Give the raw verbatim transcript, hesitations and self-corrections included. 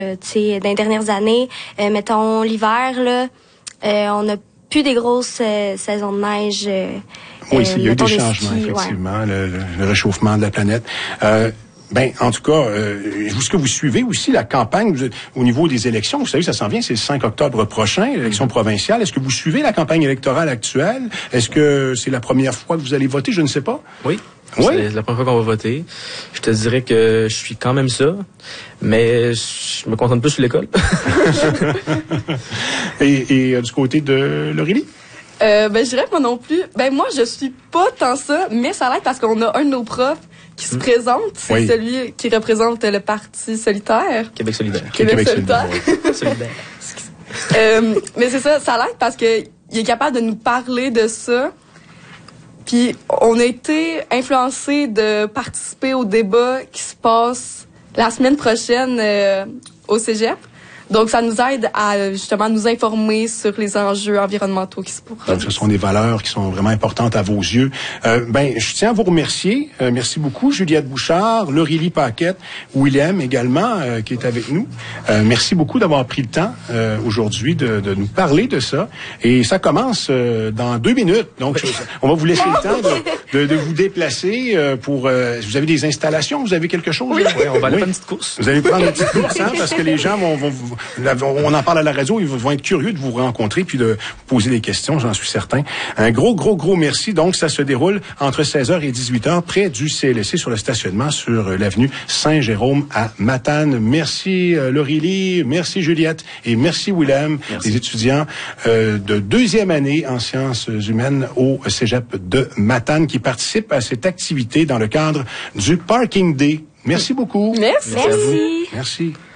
Euh, tu sais, dans les dernières années, euh, mettons l'hiver, là, euh, on n'a plus des grosses euh, saisons de neige. Euh, oui, il y a eu des des changements, skis, effectivement, ouais. le, le réchauffement de la planète. Euh, Ben, en tout cas, euh, est-ce que vous suivez aussi la campagne vous, au niveau des élections? Vous savez, ça s'en vient, c'est le cinq octobre prochain, l'élection provinciale. Est-ce que vous suivez la campagne électorale actuelle? Est-ce que c'est la première fois que vous allez voter? Je ne sais pas. Oui. Oui? C'est la première fois qu'on va voter. Je te dirais que je suis quand même ça, mais je me concentre plus sur l'école. et, et euh, du côté de Laurélie? Euh, ben, je dirais que moi non plus. Ben, moi, je suis pas tant ça, mais ça l'aide parce qu'on a un de nos profs qui se mmh. présente. C'est oui. celui qui représente le Parti solitaire. Québec solidaire. Québec, Québec solidaire. solidaire. solidaire. euh, mais c'est ça, ça l'aide parce que il est capable de nous parler de ça. Puis, on a été influencés de participer au débat qui se passe la semaine prochaine euh, au Cégep. Donc, ça nous aide à, justement, nous informer sur les enjeux environnementaux qui se produisent. Donc, ce sont des valeurs qui sont vraiment importantes à vos yeux. Euh, ben, je tiens à vous remercier. Euh, merci beaucoup, Juliette Bouchard, Laurélie Paquette, William également, euh, qui est avec nous. Euh, merci beaucoup d'avoir pris le temps euh, aujourd'hui de, de nous parler de ça. Et ça commence euh, dans deux minutes. Donc, je, on va vous laisser le temps de, de, de vous déplacer euh, pour... Euh, vous avez des installations? Vous avez quelque chose? Oui, oui on va aller oui. faire une petite course. Vous allez prendre une petite course, hein, parce que les gens vont... vont, vont on en parle à la radio, ils vont être curieux de vous rencontrer puis de vous poser des questions, j'en suis certain. Un gros, gros, gros merci. Donc, ça se déroule entre seize heures et dix-huit heures près du C L S C sur le stationnement sur l'avenue Saint-Jérôme à Matane. Merci euh, Laurélie, merci Juliette et merci Willem, merci. Les étudiants euh, de deuxième année en sciences humaines au Cégep de Matane qui participent à cette activité dans le cadre du Parking Day. Merci beaucoup. Merci. Merci. Merci.